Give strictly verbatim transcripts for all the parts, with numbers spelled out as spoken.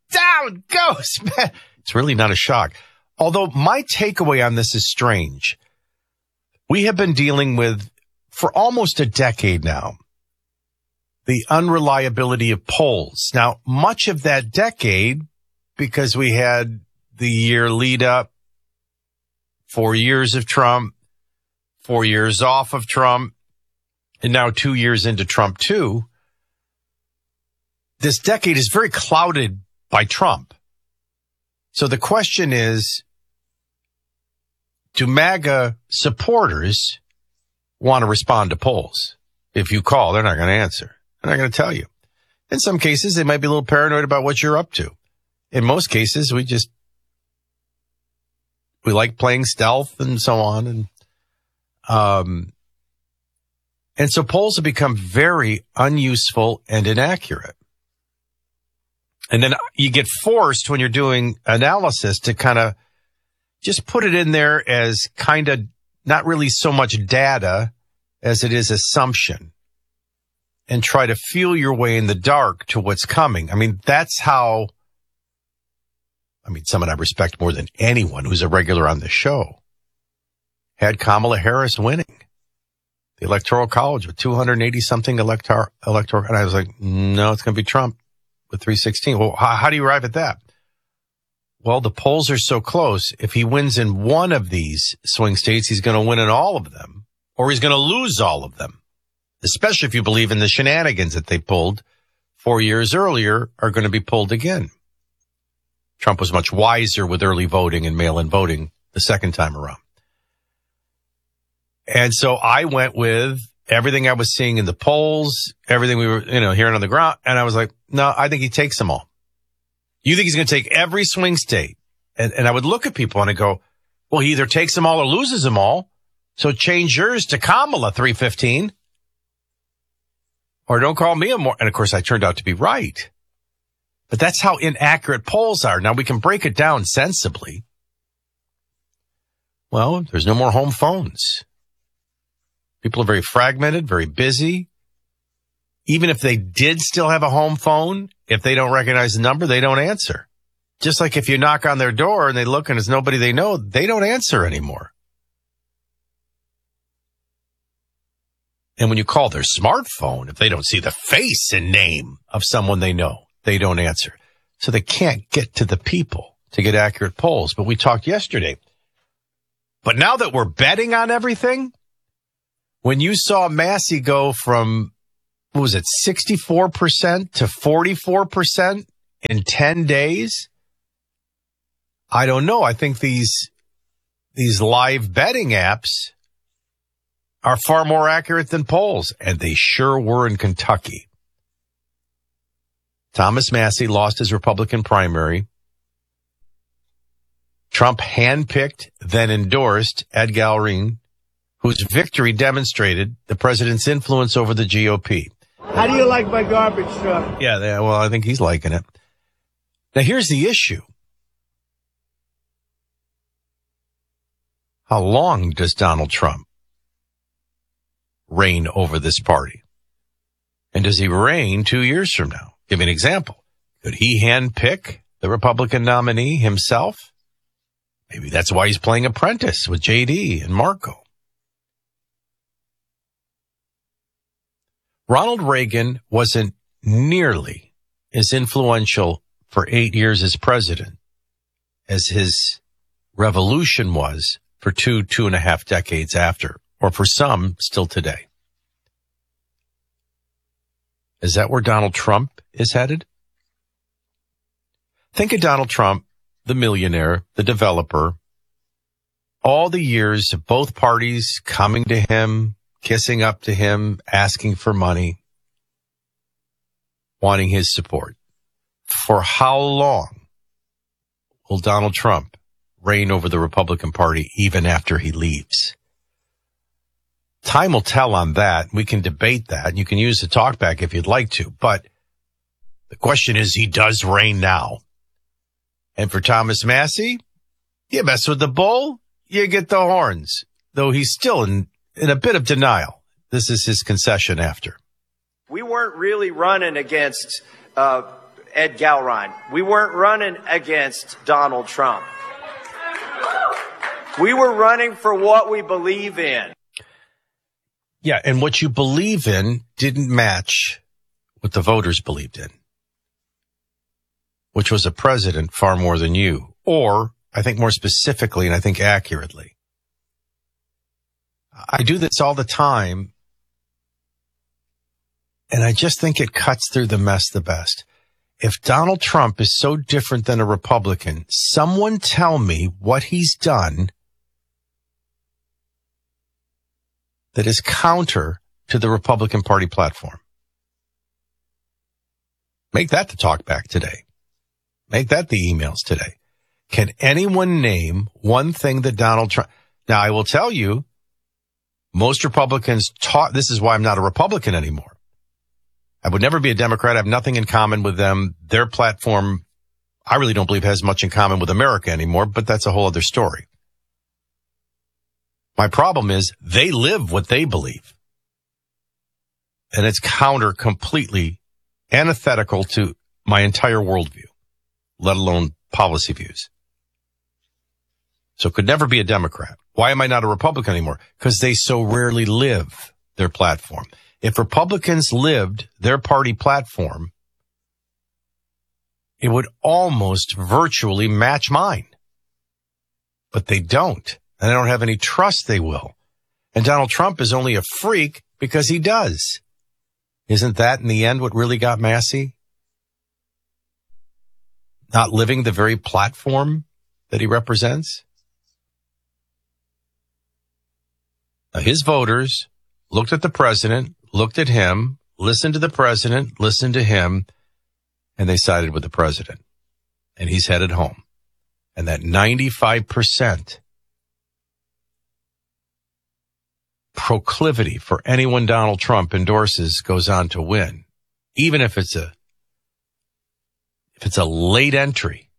down goes, man. It's really not a shock. Although my takeaway on this is strange. We have been dealing with, for almost a decade now, the unreliability of polls. Now, much of that decade, because we had the year lead up, four years of Trump, four years off of Trump, and now two years into Trump two, this decade is very clouded by Trump. So the question is, do MAGA supporters want to respond to polls? If you call, they're not going to answer. They're not going to tell you. In some cases, they might be a little paranoid about what you're up to. In most cases, we just, we like playing stealth and so on. And, um, and so polls have become very unuseful and inaccurate. And then you get forced when you're doing analysis to kind of just put it in there as kind of not really so much data as it is assumption, and try to feel your way in the dark to what's coming. I mean, that's how, I mean, someone I respect more than anyone who's a regular on the show had Kamala Harris winning the Electoral College with two hundred eighty something elector, electoral. And I was like, no, it's going to be Trump with three sixteen. Well, how, how do you arrive at that? Well, the polls are so close. If he wins in one of these swing states, he's going to win in all of them, or he's going to lose all of them, especially if you believe in the shenanigans that they pulled four years earlier are going to be pulled again. Trump was much wiser with early voting and mail-in voting the second time around. And so I went with everything I was seeing in the polls, everything we were, you know, hearing on the ground. And I was like, no, I think he takes them all. You think he's going to take every swing state? And, and I would look at people and I go, well, he either takes them all or loses them all. So change yours to Kamala three fifteen. Or don't call me a more. And of course, I turned out to be right. But that's how inaccurate polls are. Now we can break it down sensibly. Well, there's no more home phones. People are very fragmented, very busy. Even if they did still have a home phone, if they don't recognize the number, they don't answer. Just like if you knock on their door and they look and there's nobody they know, they don't answer anymore. And when you call their smartphone, if they don't see the face and name of someone they know, they don't answer. So they can't get to the people to get accurate polls. But we talked yesterday. But now that we're betting on everything, when you saw Massey go from, what was it, sixty-four percent to forty-four percent in ten days? I don't know. I think these, these live betting apps are far more accurate than polls, and they sure were in Kentucky. Thomas Massey lost his Republican primary. Trump handpicked, then endorsed Ed Gallerin, whose victory demonstrated the president's influence over the G O P. How do you like my garbage truck? Yeah, well, I think he's liking it. Now, here's the issue. How long does Donald Trump reign over this party? And does he reign two years from now? Give me an example. Could he handpick the Republican nominee himself? Maybe that's why he's playing apprentice with J D and Marco. Ronald Reagan wasn't nearly as influential for eight years as president as his revolution was for two, two and a half decades after, or for some still today. Is that where Donald Trump is headed? Think of Donald Trump, the millionaire, the developer, all the years of both parties coming to him, kissing up to him, asking for money, wanting his support. For how long will Donald Trump reign over the Republican Party even after he leaves? Time will tell on that. We can debate that. You can use the talkback if you'd like to. But the question is, he does reign now. And for Thomas Massey, you mess with the bull, you get the horns. Though he's still in, in a bit of denial. This is his concession after. We weren't really running against uh Ed Galrine. We weren't running against Donald Trump. We were running for what we believe in. Yeah, and what you believe in didn't match what the voters believed in, which was a president far more than you, or I think more specifically, and I think accurately. I do this all the time, and I just think it cuts through the mess the best. If Donald Trump is so different than a Republican, someone tell me what he's done that is counter to the Republican Party platform. Make that the talk back today. Make that the emails today. Can anyone name one thing that Donald Trump... Now, I will tell you, most Republicans taught... This is why I'm not a Republican anymore. I would never be a Democrat. I have nothing in common with them. Their platform, I really don't believe has much in common with America anymore, but that's a whole other story. My problem is they live what they believe. And it's counter completely antithetical to my entire worldview, let alone policy views. So could never be a Democrat. Why am I not a Republican anymore? Because they so rarely live their platform. If Republicans lived their party platform, it would almost virtually match mine. But they don't. And I don't have any trust they will. And Donald Trump is only a freak because he does. Isn't that in the end what really got Massey? Not living the very platform that he represents? Now, his voters looked at the president, looked at him, listened to the president, listened to him, and they sided with the president. And he's headed home. And that ninety-five percent proclivity for anyone Donald Trump endorses goes on to win, even if it's a if it's a late entry.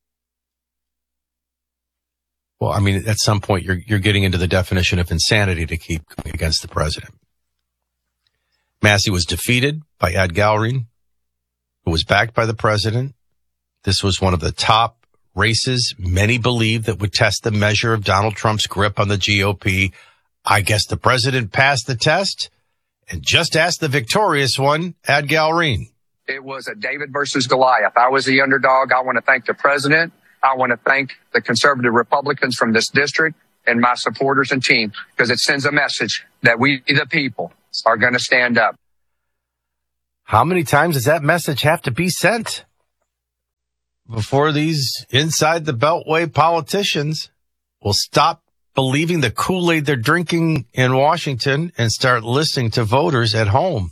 Well, I mean, at some point you're you're getting into the definition of insanity to keep going against the president. Massey was defeated by Ed Galrine, who was backed by the president. This was one of the top races many believe that would test the measure of Donald Trump's grip on the G O P. I guess the president passed the test and just asked the victorious one, Ed Galrine. It was a David versus Goliath. I was the underdog. I want to thank the president. I want to thank the conservative Republicans from this district and my supporters and team, because it sends a message that we, the people, are going to stand up. How many times does that message have to be sent before these inside the Beltway politicians will stop believing the Kool-Aid they're drinking in Washington and start listening to voters at home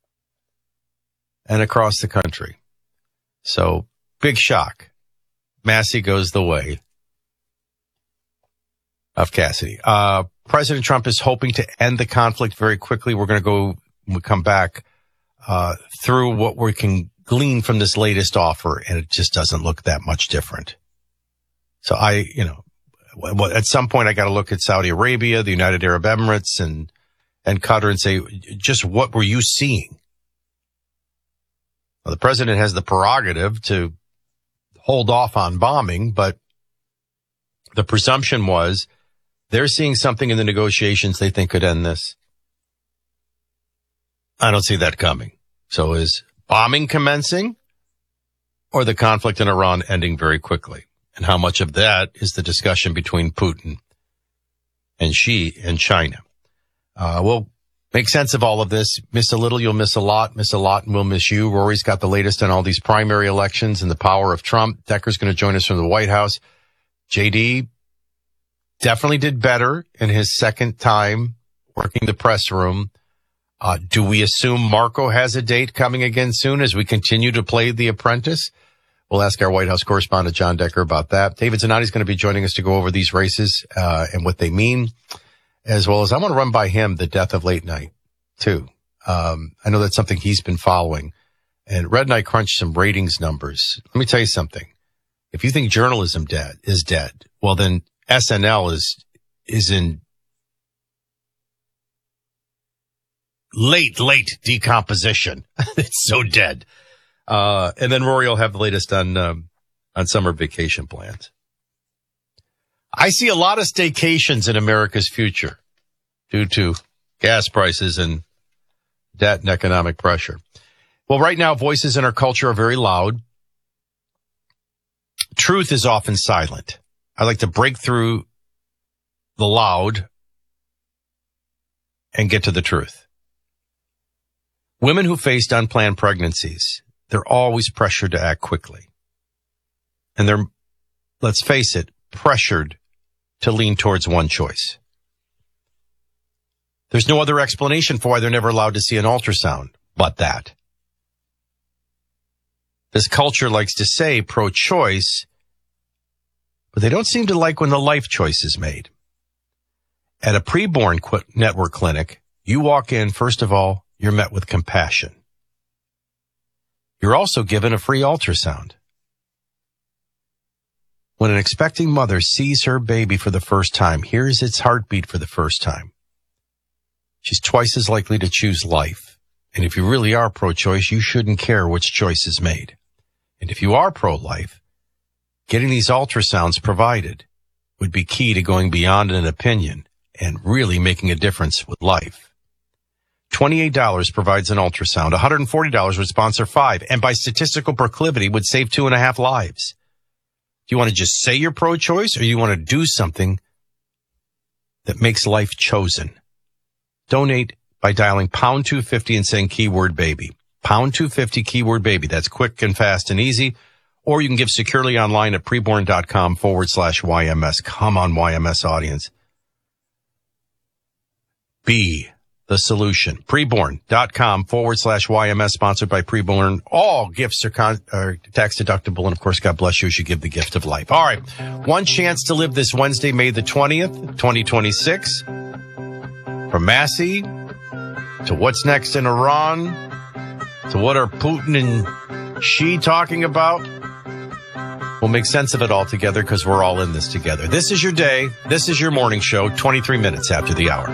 and across the country? So, big shock. Massey goes the way of Cassidy. Uh, President Trump is hoping to end the conflict very quickly. We're going to go, when we come back, uh, through what we can glean from this latest offer, and it just doesn't look that much different. So I, you know, well, at some point I got to look at Saudi Arabia, the United Arab Emirates, and, and Qatar and say, just what were you seeing? Well, the president has the prerogative to hold off on bombing, but the presumption was they're seeing something in the negotiations they think could end this. I don't see that coming. So is bombing commencing or the conflict in Iran ending very quickly? And how much of that is the discussion between Putin and Xi and China? Uh, we'll make sense of all of this. Miss a little, you'll miss a lot. Miss a lot, and we'll miss you. Rory's got the latest on all these primary elections and the power of Trump. Decker's going to join us from the White House. J D definitely did better in his second time working the press room. Uh, do we assume Marco has a date coming again soon as we continue to play The Apprentice? We'll ask our White House correspondent, John Decker, about that. David Zanotti is going to be joining us to go over these races uh, and what they mean, as well as I want to run by him the death of late night, too. Um, I know that's something he's been following. And Red Knight crunched some ratings numbers. Let me tell you something. If you think journalism dead is dead, well, then S N L is is in late, late decomposition. It's so dead. Uh, and then Rory will have the latest on, um, on summer vacation plans. I see a lot of staycations in America's future due to gas prices and debt and economic pressure. Well, right now, voices in our culture are very loud. Truth is often silent. I like to break through the loud and get to the truth. Women who faced unplanned pregnancies, they're always pressured to act quickly. And they're, let's face it, pressured to lean towards one choice. There's no other explanation for why they're never allowed to see an ultrasound but that. This culture likes to say pro-choice, but they don't seem to like when the life choice is made. At a preborn qu- network clinic, you walk in, first of all, you're met with compassion. You're also given a free ultrasound. When an expecting mother sees her baby for the first time, hears its heartbeat for the first time, she's twice as likely to choose life. And if you really are pro-choice, you shouldn't care which choice is made. And if you are pro-life, getting these ultrasounds provided would be key to going beyond an opinion and really making a difference with life. twenty-eight dollars provides an ultrasound. one hundred forty dollars would sponsor five. And by statistical proclivity would save two and a half lives. Do you want to just say you're pro-choice, or you want to do something that makes life chosen? Donate by dialing pound two fifty and saying keyword baby. Pound two fifty keyword baby. That's quick and fast and easy. Or you can give securely online at preborn.com forward slash YMS. Come on, Y M S audience. Be the solution. Preborn.com forward slash YMS, sponsored by Preborn. All gifts are, con- are tax deductible. And of course, God bless you as you give the gift of life. All right. One chance to live this Wednesday, May the twentieth, twenty twenty-six. From Massey to what's next in Iran to what are Putin and Xi talking about. We'll make sense of it all together because we're all in this together. This is your day. This is your morning show, twenty-three minutes after the hour.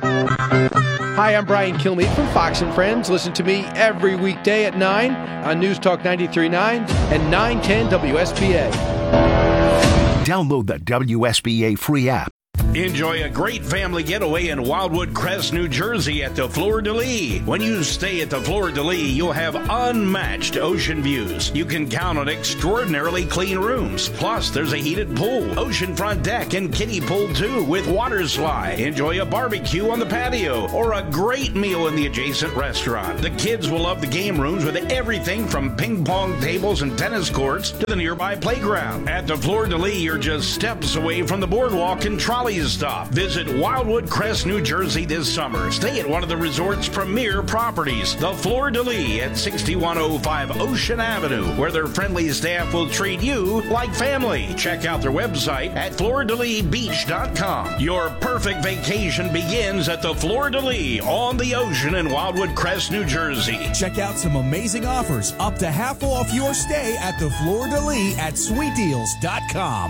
Hi, I'm Brian Kilmeade from Fox and Friends. Listen to me every weekday at nine on News Talk ninety-three point nine and nine ten W S B A. Download the W S B A free app. Enjoy a great family getaway in Wildwood Crest, New Jersey at the Fleur de Lis. When you stay at the Fleur de Lis, you'll have unmatched ocean views. You can count on extraordinarily clean rooms. Plus, there's a heated pool, oceanfront deck, and kiddie pool too with water slide. Enjoy a barbecue on the patio or a great meal in the adjacent restaurant. The kids will love the game rooms with everything from ping pong tables and tennis courts to the nearby playground. At the Fleur de Lis, you're just steps away from the boardwalk and trolley stop. Visit Wildwood Crest, New Jersey this summer. Stay at one of the resort's premier properties, the Fleur de Lis at sixty-one oh five Ocean Avenue, where their friendly staff will treat you like family. Check out their website at fleur de lis beach dot com. Your perfect vacation begins at the Fleur de Lis on the ocean in Wildwood Crest, New Jersey. Check out some amazing offers, up to half off your stay at the Fleur de Lis at sweet deals dot com.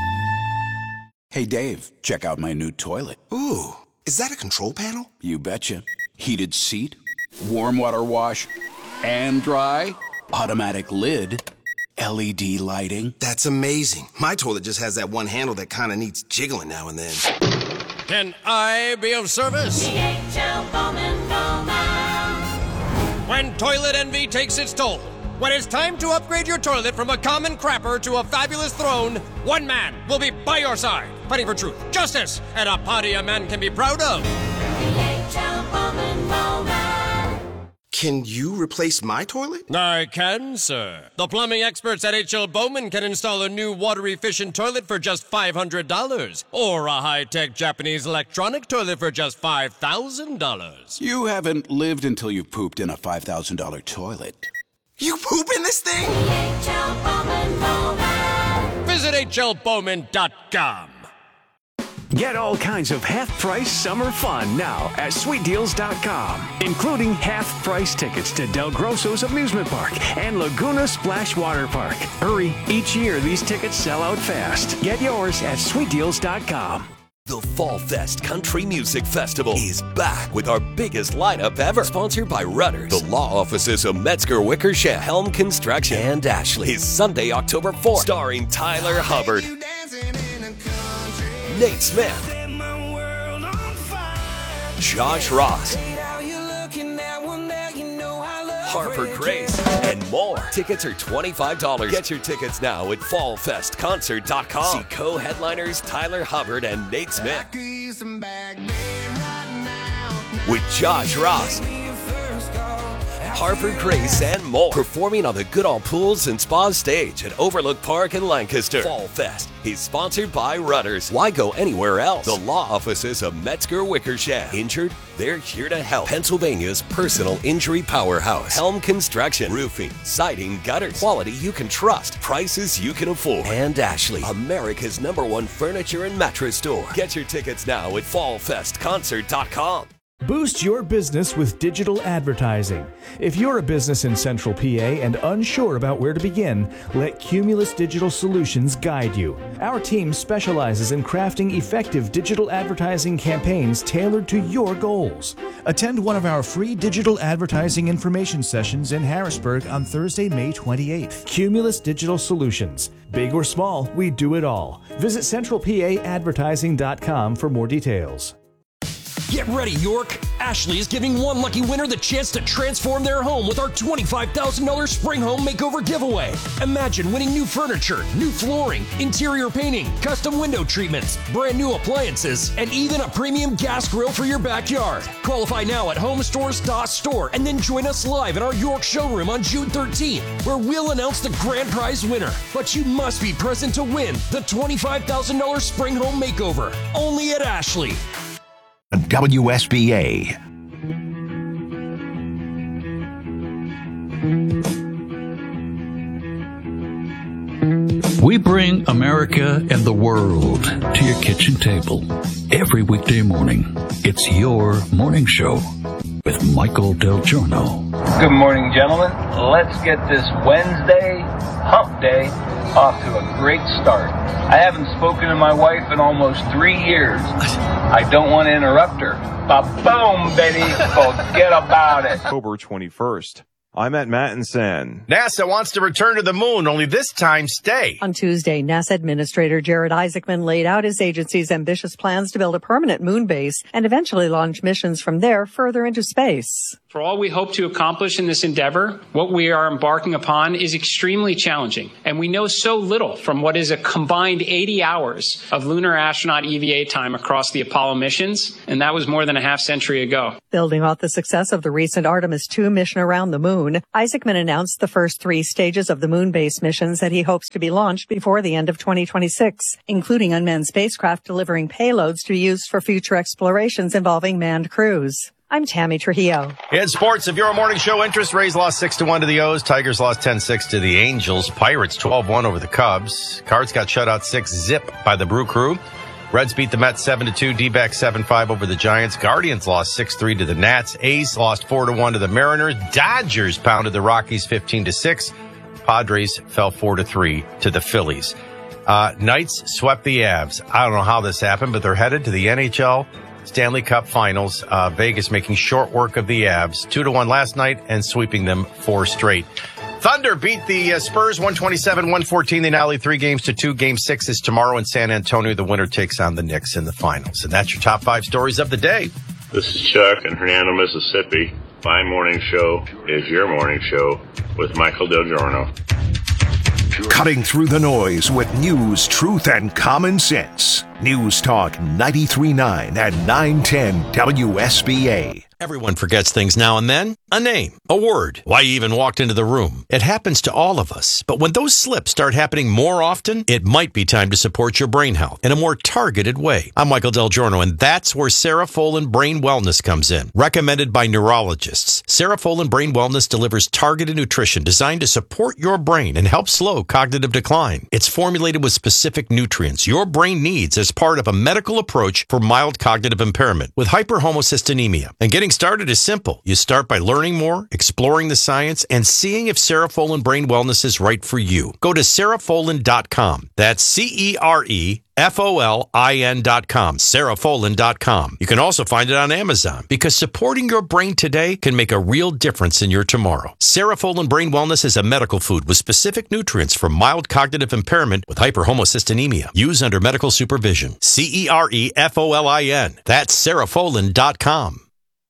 Hey, Dave, check out my new toilet. Ooh, is that a control panel? You betcha. Heated seat, warm water wash, and dry, automatic lid, L E D lighting. That's amazing. My toilet just has that one handle that kind of needs jiggling now and then. Can I be of service? D H L Bowman Bowman. When toilet envy takes its toll, when it's time to upgrade your toilet from a common crapper to a fabulous throne, one man will be by your side, fighting for truth, justice, and a party a man can be proud of. D H L Bowman Bowman. Can you replace my toilet? I can, sir. The plumbing experts at H L Bowman can install a new water-efficient toilet for just five hundred dollars, or a high-tech Japanese electronic toilet for just five thousand dollars. You haven't lived until you've pooped in a five thousand dollars toilet. You poop in this thing? H L Bowman Bowman. Visit H L Bowman dot com. Get all kinds of half-price summer fun now at sweet deals dot com, including half-price tickets to Del Grosso's Amusement Park and Laguna Splash Water Park. Hurry, each year these tickets sell out fast. Get yours at sweet deals dot com. The Fall Fest Country Music Festival is back with our biggest lineup ever. Sponsored by Rudders, the law offices of Metzger, Wickersham, Helm Construction, and Ashley. Is Sunday, October fourth, starring Tyler Hubbard, Nate Smith, Josh Ross, Harper Grace, and more. Tickets are twenty-five dollars. Get your tickets now at fall fest concert dot com. See co-headliners Tyler Hubbard and Nate Smith. With Josh Ross, Harper Grace, and more. Performing on the Goodall Pools and Spa stage at Overlook Park in Lancaster. Fall Fest is sponsored by Rudders. Why go anywhere else? The law offices of Metzger Wickersham. Injured? They're here to help. Pennsylvania's personal injury powerhouse. Helm Construction. Roofing, siding, gutters. Quality you can trust. Prices you can afford. And Ashley, America's number one furniture and mattress store. Get your tickets now at fall fest concert dot com. Boost your business with digital advertising. If you're a business in Central P A and unsure about where to begin, let Cumulus Digital Solutions guide you. Our team specializes in crafting effective digital advertising campaigns tailored to your goals. Attend one of our free digital advertising information sessions in Harrisburg on Thursday, May twenty-eighth. Cumulus Digital Solutions. Big or small, we do it all. Visit central p a advertising dot com for more details. Get ready, York! Ashley is giving one lucky winner the chance to transform their home with our twenty-five thousand dollars Spring Home Makeover giveaway. Imagine winning new furniture, new flooring, interior painting, custom window treatments, brand new appliances, and even a premium gas grill for your backyard. Qualify now at home stores dot store and then join us live in our York showroom on June thirteenth, where we'll announce the grand prize winner. But you must be present to win the twenty-five thousand dollars Spring Home Makeover, only at Ashley. W S B A. We bring America and the world to your kitchen table every weekday morning. It's your morning show with Michael Del Giorno. Good morning, gentlemen. Let's get this Wednesday hump day off to a great start. I haven't spoken to my wife in almost three years. I don't want to interrupt her. But boom, baby, forget about it. October twenty-first. I'm at Mattinson. NASA wants to return to the moon, only this time stay. On Tuesday, NASA Administrator Jared Isaacman laid out his agency's ambitious plans to build a permanent moon base and eventually launch missions from there further into space. For all we hope to accomplish in this endeavor, what we are embarking upon is extremely challenging, and we know so little from what is a combined eighty hours of lunar astronaut E V A time across the Apollo missions, and that was more than a half century ago. Building off the success of the recent Artemis two mission around the moon, Isaacman announced the first three stages of the moon base missions that he hopes to be launched before the end of twenty twenty-six, including unmanned spacecraft delivering payloads to be used for future explorations involving manned crews. I'm Tammy Trujillo. In sports, if you're a morning show interest, Rays lost six to one to the O's. Tigers lost ten six to the Angels. Pirates twelve one over the Cubs. Cards got shut out six zip by the Brew Crew. Reds beat the Mets seven to two. D-backs seven five over the Giants. Guardians lost six three to the Nats. A's lost four to one to the Mariners. Dodgers pounded the Rockies fifteen to six. Padres fell four to three to the Phillies. Uh, Knights swept the Avs. I don't know how this happened, but they're headed to the N H L Stanley Cup Finals. Uh, Vegas making short work of the Avs. Two to one last night and sweeping them four straight. Thunder beat the uh, Spurs one twenty-seven one fourteen. They now lead three games to two. Game six is tomorrow in San Antonio. The winner takes on the Knicks in the finals. And that's your top five stories of the day. This is Chuck in Hernando, Mississippi. My morning show is your morning show with Michael Del Giorno. Cutting through the noise with news, truth, and common sense. News Talk ninety-three point nine and nine ten W S B A. Everyone forgets things now and then. A name, a word, why you even walked into the room. It happens to all of us. But when those slips start happening more often, it might be time to support your brain health in a more targeted way. I'm Michael Del Giorno, and that's where Serafolin Brain Wellness comes in. Recommended by neurologists, Serafolin Brain Wellness delivers targeted nutrition designed to support your brain and help slow cognitive decline. It's formulated with specific nutrients your brain needs as part of a medical approach for mild cognitive impairment with hyperhomocystinemia. And getting started is simple. You start by learning learning more, exploring the science, and seeing if Cerefolin Brain Wellness is right for you. Go to cerefolin dot com. That's C E R E F O L I N dot com, cerefolin dot com. You can also find it on Amazon because supporting your brain today can make a real difference in your tomorrow. Cerefolin Brain Wellness is a medical food with specific nutrients for mild cognitive impairment with hyperhomocystinemia. Use under medical supervision. C E R E F O L I N. That's cerefolin dot com.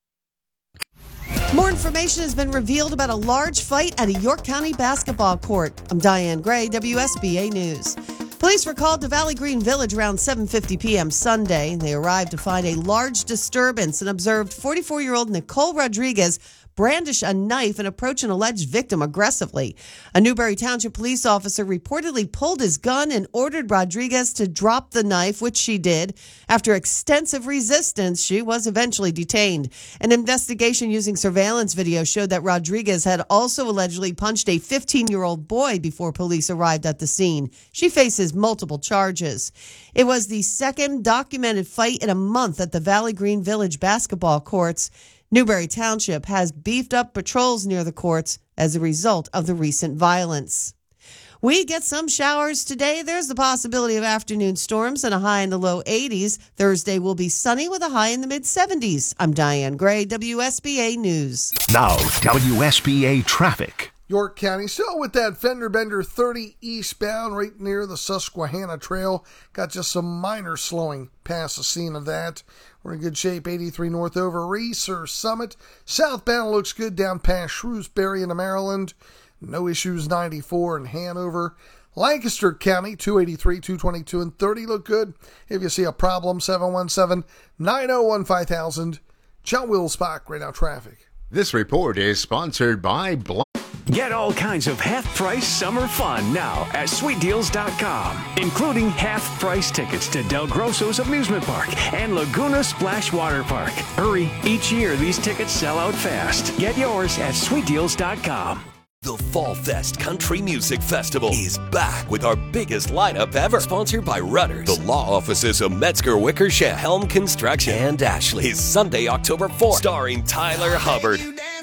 More information has been revealed about a large fight at a York County basketball court. I'm Diane Gray, W S B A News. Police were called to Valley Green Village around seven fifty p.m. Sunday. They arrived to find a large disturbance and observed forty-four-year-old Nicole Rodriguez brandish a knife and approach an alleged victim aggressively. A Newberry Township police officer reportedly pulled his gun and ordered Rodriguez to drop the knife, which she did. After extensive resistance, she was eventually detained. An investigation using surveillance video showed that Rodriguez had also allegedly punched a fifteen-year-old boy before police arrived at the scene. She faces multiple charges. It was the second documented fight in a month at the Valley Green Village basketball courts. Newberry Township has beefed up patrols near the courts as a result of the recent violence. We get some showers today. There's the possibility of afternoon storms and a high in the low eighties. Thursday will be sunny with a high in the mid seventies. I'm Diane Gray, W S B A News. Now, W S B A traffic. York County, still with that fender bender thirty eastbound right near the Susquehanna Trail. Got just some minor slowing past the scene of that. We're in good shape, eighty-three north over Reese or Summit. Southbound looks good down past Shrewsbury into Maryland. No issues, ninety-four in Hanover. Lancaster County, two eighty-three, two twenty-two, and thirty look good. If you see a problem, seven one seven, nine oh one, five thousand. John Wilsbach, right now traffic. This report is sponsored by Bl- Get all kinds of half-price summer fun now at sweet deals dot com, including half-price tickets to Del Grosso's Amusement Park and Laguna Splash Water Park. Hurry, each year these tickets sell out fast. Get yours at sweet deals dot com. The Fall Fest Country Music Festival is back with our biggest lineup ever. Sponsored by Rudders, the law offices of Metzger Wickersham, Helm Construction, and Ashley. Is Sunday, October fourth, starring Tyler Hubbard,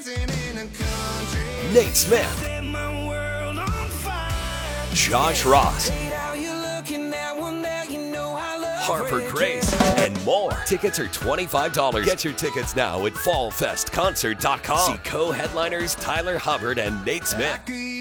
Nate Smith, Josh Ross, Harper Grace, and more. Tickets are twenty-five dollars. Get your tickets now at fall fest concert dot com. See co-headliners Tyler Hubbard and Nate Smith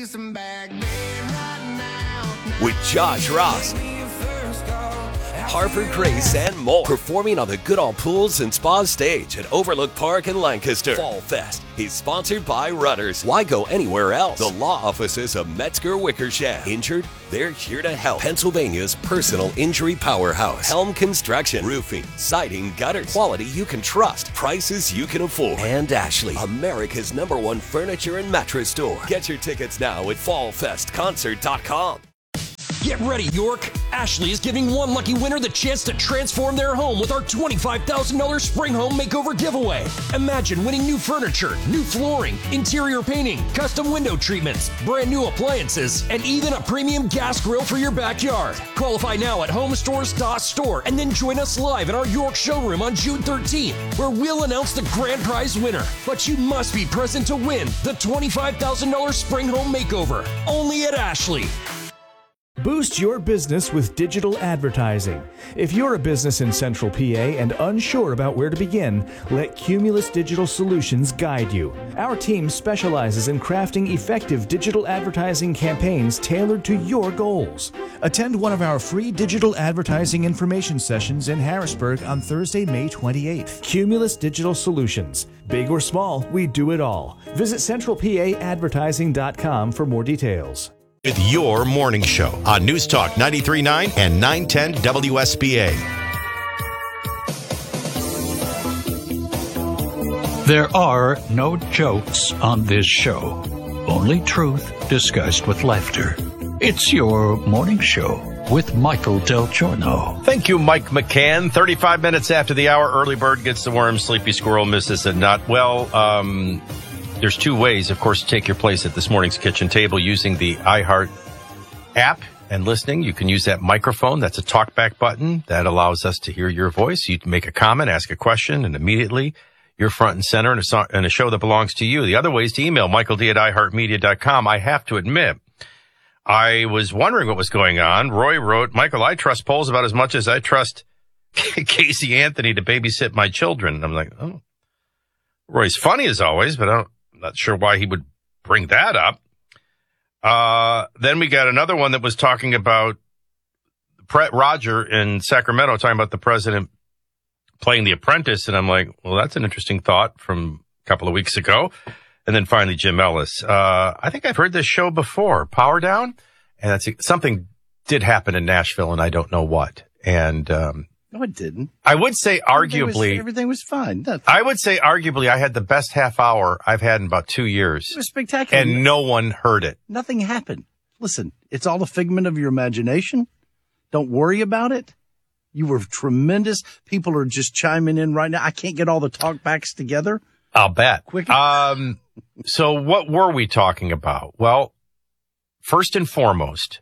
with Josh Ross, Harper Grace, and more. Performing on the Goodall Pools and Spas stage at Overlook Park in Lancaster. Fall Fest is sponsored by Rudders. Why go anywhere else? The law offices of Metzger Wickersham. Injured? They're here to help. Pennsylvania's personal injury powerhouse. Helm Construction. Roofing, siding, gutters. Quality you can trust. Prices you can afford. And Ashley, America's number one furniture and mattress store. Get your tickets now at fall fest concert dot com. Get ready, York! Ashley is giving one lucky winner the chance to transform their home with our twenty-five thousand dollars Spring Home Makeover giveaway. Imagine winning new furniture, new flooring, interior painting, custom window treatments, brand new appliances, and even a premium gas grill for your backyard. Qualify now at home stores dot store and then join us live in our York showroom on June thirteenth, where we'll announce the grand prize winner. But you must be present to win the twenty-five thousand dollars Spring Home Makeover, only at Ashley. Boost your business with digital advertising. If you're a business in Central P A and unsure about where to begin, let Cumulus Digital Solutions guide you. Our team specializes in crafting effective digital advertising campaigns tailored to your goals. Attend one of our free digital advertising information sessions in Harrisburg on Thursday, May twenty-eighth. Cumulus Digital Solutions. Big or small, we do it all. Visit central p a advertising dot com for more details. With your morning show on News Talk ninety-three point nine and nine ten W S B A. There are no jokes on this show, only truth disguised with laughter. It's your morning show with Michael Del Giorno. Thank you, Mike McCann. thirty-five minutes after the hour, early bird gets the worm, sleepy squirrel misses the nut. Well, um... there's two ways, of course, to take your place at this morning's kitchen table using the iHeart app and listening. You can use that microphone. That's a talkback button that allows us to hear your voice. You can make a comment, ask a question, and immediately You're front and center in a, so- in a show that belongs to you. The other way is to email Michael D at i heart media dot com. I have to admit, I was wondering what was going on. Roy wrote, Michael, I trust polls about as much as I trust Casey Anthony to babysit my children. I'm like, oh, Roy's funny as always, but I don't, I'm not sure why he would bring that up. Uh, then we got another one that was talking about Pre- Roger in Sacramento talking about the president playing The Apprentice. And I'm like, well, that's an interesting thought from a couple of weeks ago. And then finally, Jim Ellis. Uh, I think I've heard this show before, Power Down. And that's something did happen in Nashville and I don't know what. And, um, no, it didn't. I would say arguably everything was, everything was fine. Nothing. I would say arguably I had the best half hour I've had in about two years. It was spectacular. And no one heard it. Nothing happened. Listen, it's all a figment of your imagination. Don't worry about it. You were tremendous. People are just chiming in right now. I can't get all the talkbacks together. I'll bet. Quick. Um, so what were we talking about? Well, first and foremost,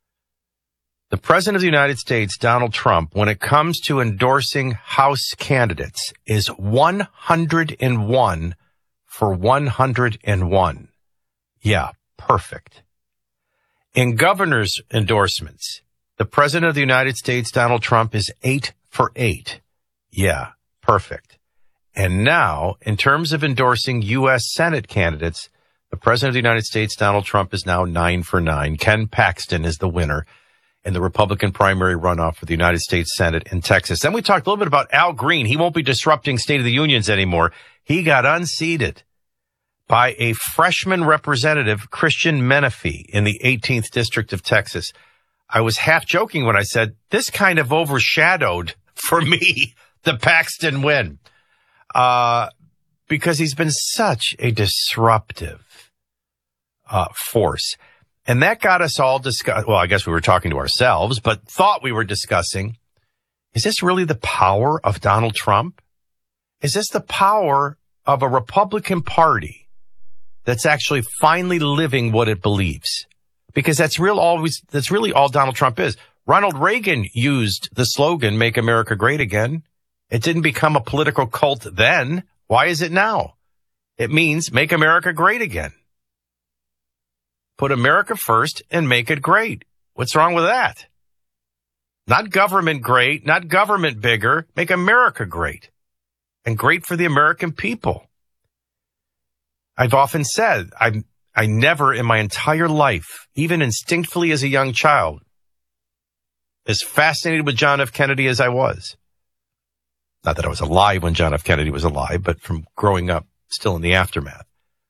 the President of the United States, Donald Trump, when it comes to endorsing House candidates, is one hundred one for one hundred one. Yeah, perfect. In governor's endorsements, the President of the United States, Donald Trump, is eight for eight. Yeah, perfect. And now, in terms of endorsing U S Senate candidates, the President of the United States, Donald Trump, is now nine for nine. Ken Paxton is the winner in the Republican primary runoff for the United States Senate in Texas. Then we talked a little bit about Al Green. He won't be disrupting State of the Unions anymore. He got unseated by a freshman representative, Christian Menefee, in the eighteenth District of Texas. I was half joking when I said this kind of overshadowed, for me, the Paxton win, uh, because he's been such a disruptive uh, force. And that got us all discuss. Well, I guess we were talking to ourselves, but thought we were discussing, is this really the power of Donald Trump? Is this the power of a Republican Party that's actually finally living what it believes? Because that's real always, that's really all Donald Trump is. Ronald Reagan used the slogan, Make America Great Again. It didn't become a political cult then. Why is it now? It means make America great again. Put America first and make it great. What's wrong with that? Not government great, not government bigger. Make America great. And great for the American people. I've often said, I'm I never in my entire life, even instinctively as a young child, as fascinated with John F. Kennedy as I was. Not that I was alive when John F. Kennedy was alive, but from growing up still in the aftermath.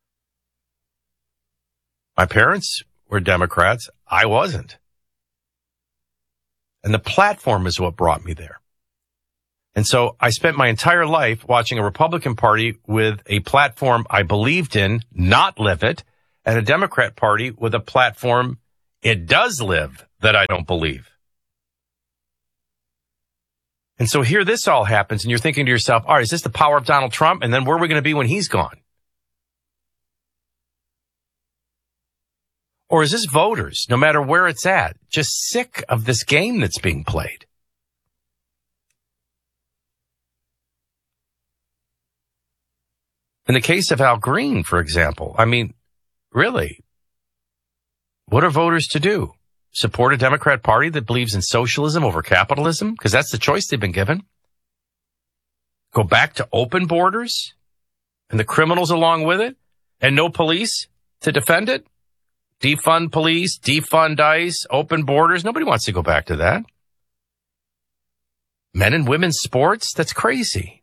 My parents were Democrats. I wasn't. And the platform is what brought me there. And so I spent my entire life watching a Republican Party with a platform I believed in, not live it, and a Democrat Party with a platform it does live that I don't believe. And so here this all happens, and you're thinking to yourself, all right, is this the power of Donald Trump? And then where are we going to be when he's gone? Or is this voters, no matter where it's at, just sick of this game that's being played? In the case of Al Green, for example, I mean, really, what are voters to do? Support a Democrat Party that believes in socialism over capitalism? Because that's the choice they've been given. Go back to open borders and the criminals along with it and no police to defend it? Defund police, defund ICE, open borders. Nobody wants to go back to that. Men and women's sports? That's crazy.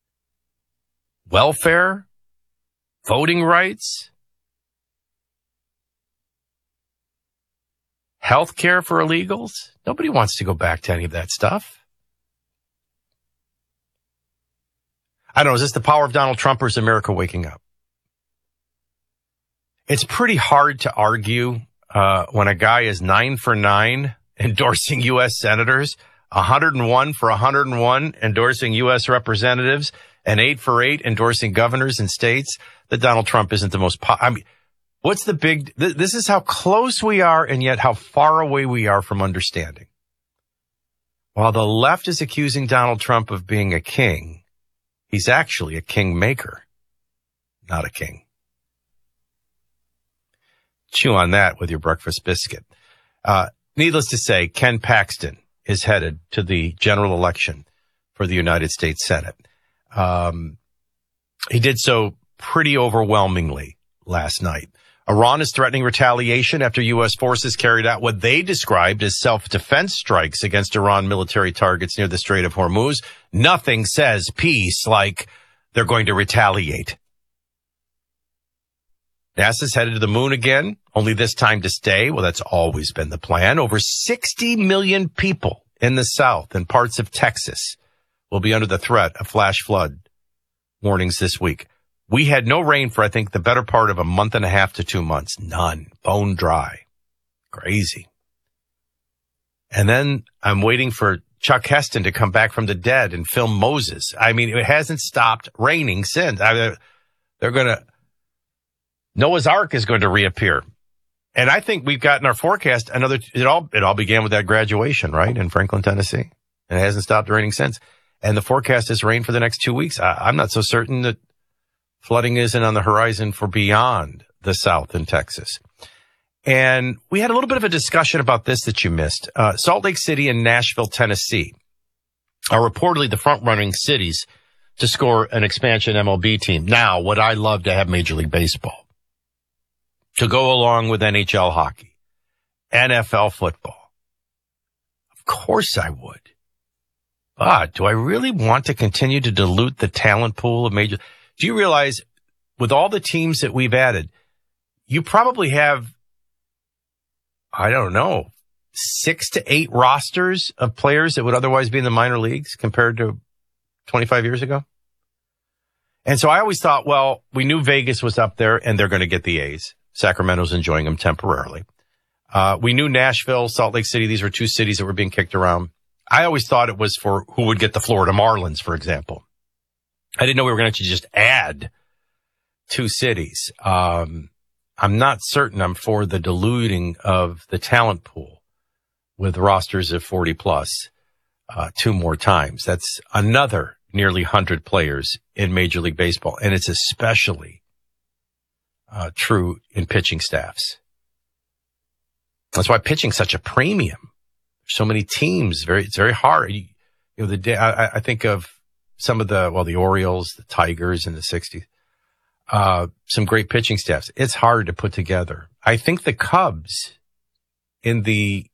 Welfare, voting rights, health care for illegals. Nobody wants to go back to any of that stuff. I don't know. Is this the power of Donald Trump or is America waking up? It's pretty hard to argue uh, when a guy is nine for nine endorsing U S senators, one hundred one for one hundred one endorsing U S representatives, and eight for eight endorsing governors and states, that Donald Trump isn't the most po- I mean, what's the big, th- this is how close we are and yet how far away we are from understanding. While the left is accusing Donald Trump of being a king, He's actually a kingmaker, not a king. Chew on that with your breakfast biscuit. Uh, needless to say, Ken Paxton is headed to the general election for the United States Senate. Um, he did so pretty overwhelmingly last night. Iran is threatening retaliation after U S forces carried out what they described as self-defense strikes against Iran military targets near the Strait of Hormuz. Nothing says peace like they're going to retaliate. NASA's headed to the moon again, only this time to stay. Well, that's always been the plan. Over sixty million people in the South and parts of Texas will be under the threat of flash flood warnings this week. We had no rain for, I think, the better part of a month and a half to two months. None. Bone dry. Crazy. And then I'm waiting for Chuck Heston to come back from the dead and film Moses. I mean, it hasn't stopped raining since. I, they're going to, Noah's Ark is going to reappear. And I think we've got in our forecast another, it all, it all began with that graduation, right? In Franklin, Tennessee. And it hasn't stopped raining since. And the forecast is rain for the next two weeks. I, I'm not so certain that flooding isn't on the horizon for beyond the South in Texas. And we had a little bit of a discussion about this that you missed. Uh, Salt Lake City and Nashville, Tennessee are reportedly the front-running cities to score an expansion M L B team. Now, would I love to have Major League Baseball to go along with N H L hockey, N F L football? Of course I would. But do I really want to continue to dilute the talent pool of major? Do you realize with all the teams that we've added, you probably have, I don't know, six to eight rosters of players that would otherwise be in the minor leagues compared to twenty-five years ago? And so I always thought, well, we knew Vegas was up there and they're going to get the A's. Sacramento's enjoying them temporarily. Uh, we knew Nashville, Salt Lake City, these were two cities that were being kicked around. I always thought it was for who would get the Florida Marlins, for example. I didn't know we were going to just add two cities. Um, I'm not certain I'm for the diluting of the talent pool with rosters of forty plus, uh, two more times. That's another nearly one hundred players in Major League Baseball. And it's especially uh, true in pitching staffs. That's why pitching's such a premium. So many teams, very, it's very hard. You, you know, the day, I, I think of some of the, well, the Orioles, the Tigers in the sixties, uh, some great pitching staffs. It's hard to put together. I think the Cubs in the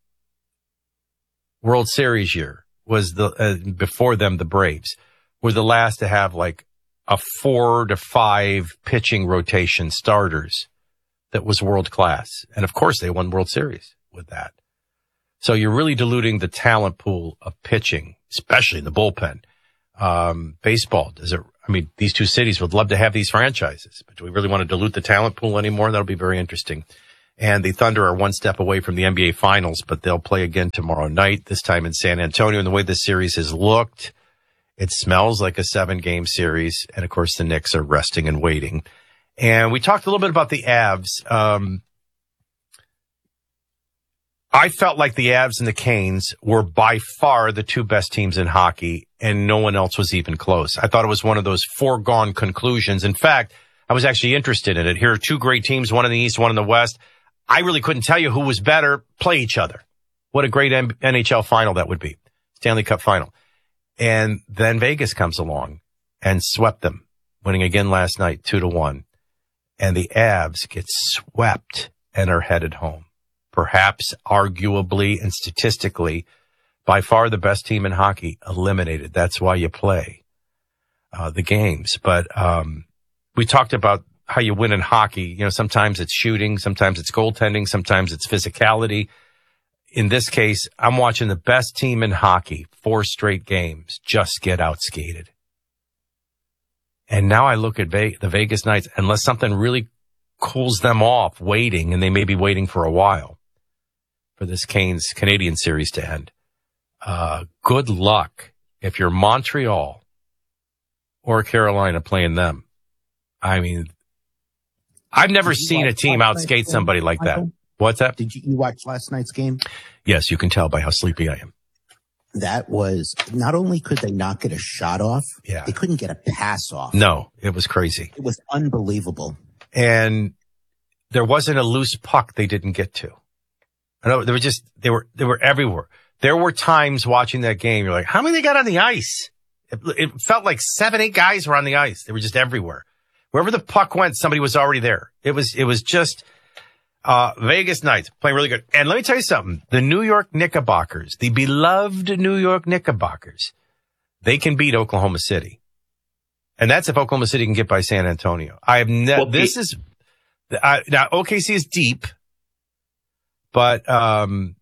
World Series year was the, uh, before them, the Braves were the last to have like a four to five pitching rotation starters that was world class. And of course they won World Series with that. So you're really diluting the talent pool of pitching, especially in the bullpen. Um, baseball, does it, I mean, these two cities would love to have these franchises, but do we really want to dilute the talent pool anymore? That'll be very interesting. And the Thunder are one step away from the N B A Finals, but they'll play again tomorrow night, this time in San Antonio. And the way this series has looked, it smells like a seven-game series. And, of course, the Knicks are resting and waiting. And we talked a little bit about the Avs. Um, I felt like the Avs and the Canes were by far the two best teams in hockey, and no one else was even close. I thought it was one of those foregone conclusions. In fact, I was actually interested in it. Here are two great teams, one in the East, one in the West. I really couldn't tell you who was better. Play each other. What a great N H L final that would be. Stanley Cup final. And then Vegas comes along and swept them, winning again last night, two to one. And the Avs get swept and are headed home. Perhaps arguably and statistically, by far the best team in hockey eliminated. That's why you play uh, the games. But um, we talked about how you win in hockey. You know, sometimes it's shooting, sometimes it's goaltending, sometimes it's physicality. In this case, I'm watching the best team in hockey, four straight games, just get outskated. And now I look at Ve- the Vegas Knights, unless something really cools them off waiting, and they may be waiting for a while for this Canes Canadian series to end. Uh, good luck if you're Montreal or Carolina playing them. I mean, I've never seen a team outskate somebody like that. What's that? Did you, you watch last night's game? Yes, you can tell by how sleepy I am. that was, not only could they not get a shot off, yeah. they couldn't get a pass off. No, it was crazy. It was unbelievable. And there wasn't a loose puck they didn't get to. I know they were just, they were, they were everywhere. There were times watching that game, you're like, how many they got on the ice? It, it felt like seven, eight guys were on the ice. They were just everywhere. Wherever the puck went, somebody was already there. It was, it was just, uh, Vegas Knights playing really good. And let me tell you something. The New York Knickerbockers, the beloved New York Knickerbockers, they can beat Oklahoma City. And that's if Oklahoma City can get by San Antonio. I have never, well, this is, I, now O K C is deep, but, um,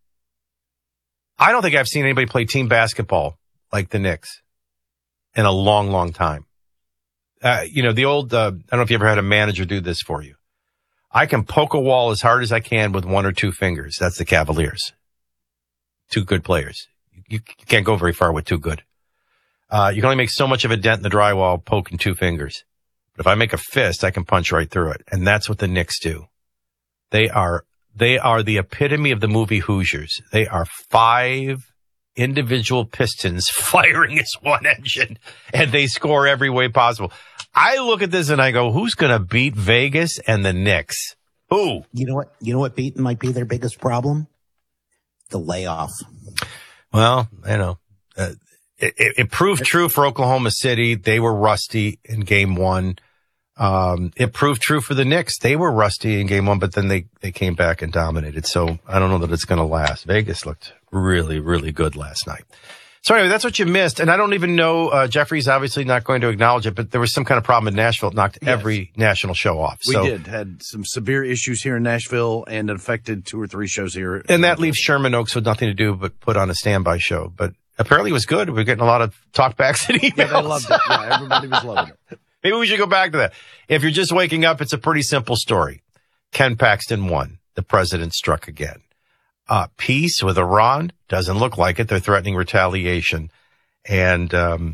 I don't think I've seen anybody play team basketball like the Knicks in a long, long time. Uh, you know, the old, uh, I don't know if you ever had a manager do this for you. I can poke a wall as hard as I can with one or two fingers. That's the Cavaliers. Two good players. You, you can't go very far with two good. Uh, you can only make so much of a dent in the drywall poking two fingers. But if I make a fist, I can punch right through it. And that's what the Knicks do. They are, they are the epitome of the movie Hoosiers. They are five individual pistons firing as one engine, and they score every way possible. I look at this and I go, who's going to beat Vegas and the Knicks? Who? You know what? You know what beat might be their biggest problem? The layoff. Well, you know, uh, it, it, it proved true for Oklahoma City. They were rusty in game one. Um, it proved true for the Knicks. They were rusty in game one, but then they, they came back and dominated. So I don't know that it's going to last. Vegas looked really, really good last night. So anyway, that's what you missed. And I don't even know, uh, Jeffrey's obviously not going to acknowledge it, but there was some kind of problem in Nashville. It knocked yes. every national show off. We so, did. Had some severe issues here in Nashville and it affected two or three shows here. And that leaves Sherman Oaks with nothing to do but put on a standby show. But apparently it was good. We're getting a lot of talkbacks and emails. Yeah, they loved it. Yeah, everybody was loving it. Maybe we should go back to that. If you're just waking up, it's a pretty simple story. Ken Paxton won. The president struck again. Uh, peace with Iran doesn't look like it. They're threatening retaliation. And, um,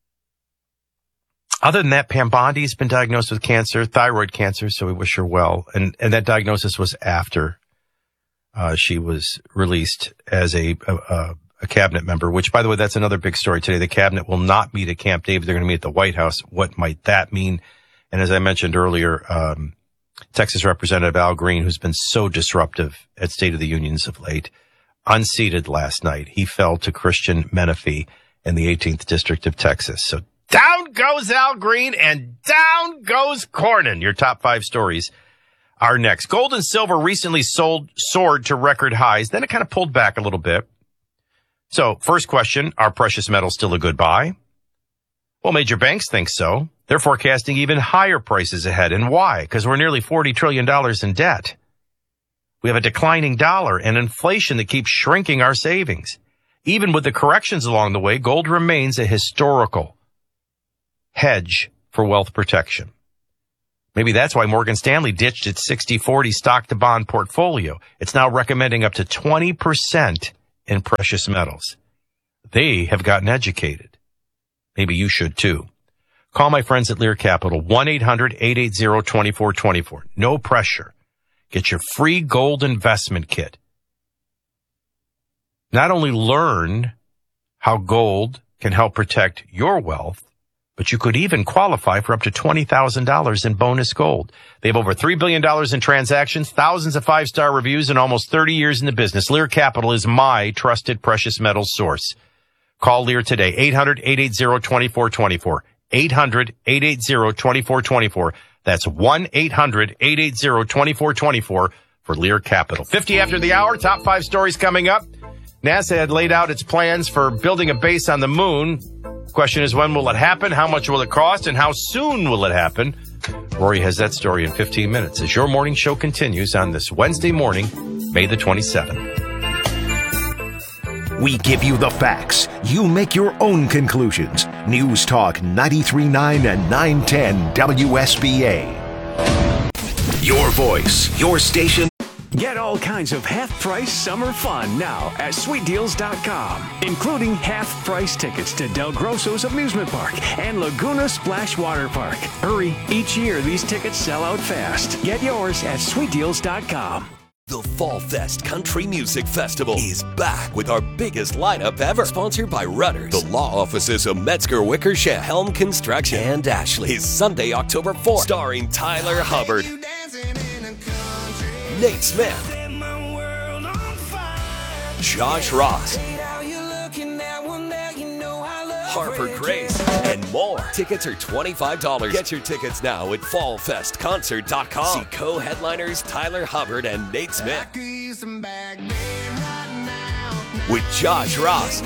other than that, Pam Bondi's been diagnosed with cancer, thyroid cancer. So we wish her well. And, and that diagnosis was after, uh, she was released as a, a, a cabinet member, which by the way, that's another big story today. The cabinet will not meet at Camp David. They're going to meet at the White House. What might that mean? And as I mentioned earlier, um, Texas Representative Al Green, who's been so disruptive at State of the Unions of late, unseated last night. He fell to Christian Menefee in the eighteenth District of Texas. So down goes Al Green and down goes Cornyn. Your top five stories are next. Gold and silver recently sold, soared to record highs. Then it kind of pulled back a little bit. So first question, are precious metals still a good buy? Well, major banks think so. They're forecasting even higher prices ahead. And why? Because we're nearly forty trillion dollars in debt. We have a declining dollar and inflation that keeps shrinking our savings. Even with the corrections along the way, gold remains a historical hedge for wealth protection. Maybe that's why Morgan Stanley ditched its sixty forty stock to bond portfolio. It's now recommending up to twenty percent in precious metals. They have gotten educated. Maybe you should too. Call my friends at Lear Capital, one eight hundred eight eight zero two four two four. No pressure. Get your free gold investment kit. Not only learn how gold can help protect your wealth, but you could even qualify for up to twenty thousand dollars in bonus gold. They have over three billion dollars in transactions, thousands of five-star reviews, and almost thirty years in the business. Lear Capital is my trusted precious metals source. Call Lear today, eight hundred eight eight zero two four two four. eight hundred eight eight zero two four two four. That's one eight hundred eight eight zero two four two four for Lear Capital. fifty after the hour, top five stories coming up. NASA had laid out its plans for building a base on the moon. Question is, when will it happen? How much will it cost? And how soon will it happen? Rory has that story in fifteen minutes as your morning show continues on this Wednesday morning, May the twenty-seventh. We give you the facts. You make your own conclusions. News Talk ninety-three point nine and nine ten W S B A. Your voice, your station. Get all kinds of half-price summer fun now at sweet deals dot com, including half-price tickets to Del Grosso's Amusement Park and Laguna Splash Water Park. Hurry, each year these tickets sell out fast. Get yours at sweet deals dot com. The Fall Fest Country Music Festival is back with our biggest lineup ever. Sponsored by Rudders, the law offices of Metzger Wickersham, Helm Construction, and Ashley. Is Sunday, October fourth, starring Tyler Hubbard, Nate Smith, Josh Ross, Harper Grace, and more. Tickets are twenty-five dollars. Get your tickets now at fall fest concert dot com. See co-headliners Tyler Hubbard and Nate Smith. With Josh Ross,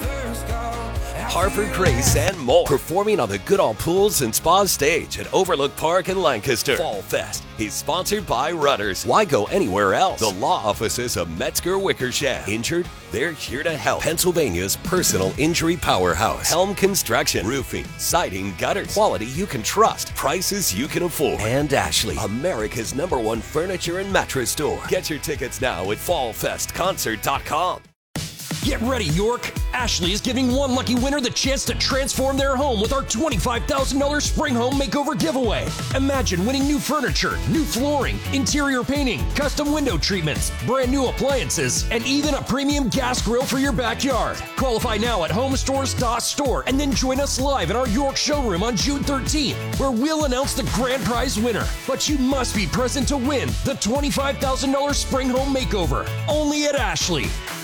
Harper Grace, and more. Performing on the Goodall Pools and Spa stage at Overlook Park in Lancaster. Fall Fest is sponsored by Rudders. Why go anywhere else? The law offices of Metzger Wickersham. Injured? They're here to help. Pennsylvania's personal injury powerhouse. Helm Construction. Roofing, siding, gutters. Quality you can trust. Prices you can afford. And Ashley, America's number one furniture and mattress store. Get your tickets now at fall fest concert dot com. Get ready, York! Ashley is giving one lucky winner the chance to transform their home with our twenty-five thousand dollars Spring Home Makeover giveaway. Imagine winning new furniture, new flooring, interior painting, custom window treatments, brand new appliances, and even a premium gas grill for your backyard. Qualify now at home stores dot store and then join us live in our York showroom on June thirteenth, where we'll announce the grand prize winner. But you must be present to win the twenty-five thousand dollars Spring Home Makeover, only at Ashley.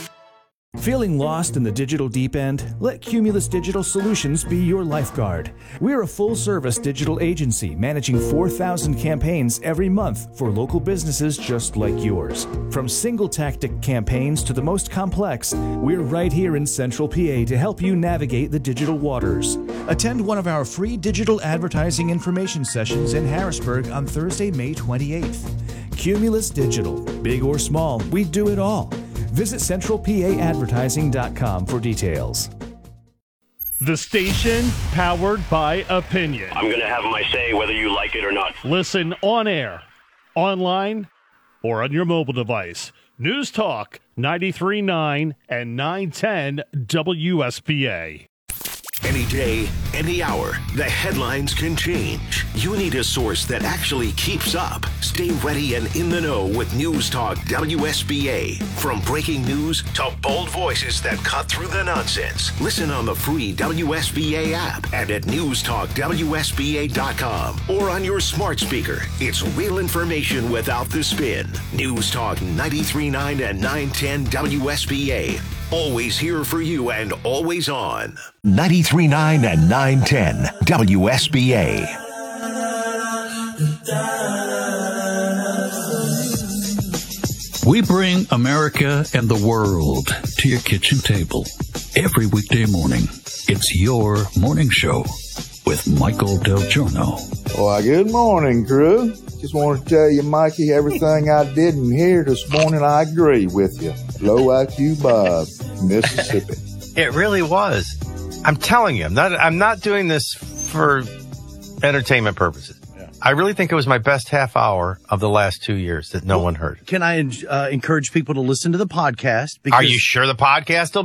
Feeling lost in the digital deep end? Let Cumulus Digital Solutions be your lifeguard. We're a full-service digital agency managing four thousand campaigns every month for local businesses just like yours. From single-tactic campaigns to the most complex, we're right here in Central P A to help you navigate the digital waters. Attend one of our free digital advertising information sessions in Harrisburg on Thursday, May twenty-eighth. Cumulus Digital. Big or small, we do it all. Visit central p a advertising dot com for details. The station powered by opinion. I'm going to have my say whether you like it or not. Listen on air, online, or on your mobile device. News Talk ninety-three point nine and nine ten W S B A. Any day, any hour, the headlines can change. You need a source that actually keeps up. Stay ready and in the know with News Talk W S B A. From breaking news to bold voices that cut through the nonsense. Listen on the free W S B A app and at news talk w s b a dot com or on your smart speaker. It's real information without the spin. News Talk ninety-three point nine and nine ten W S B A. Always here for you and always on. ninety-three point nine and nine ten W S B A. We bring America and the world to your kitchen table every weekday morning. It's your morning show with Michael Del Giorno. Well, good morning, crew. Just want to tell you, Mikey, everything I didn't hear this morning, I agree with you. Low I Q Bob, Mississippi. It really was. I'm telling you, I'm not, I'm not doing this for entertainment purposes. Yeah. I really think it was my best half hour of the last two years that no well, one heard. Can I uh, encourage people to listen to the podcast? Because Are you sure the podcast will